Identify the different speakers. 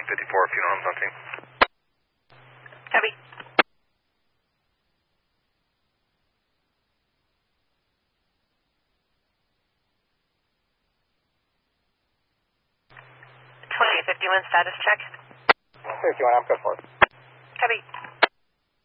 Speaker 1: Funeral Homes on scene.
Speaker 2: Copy. 2051 status check.
Speaker 1: 51, I'm good for it.
Speaker 2: Copy.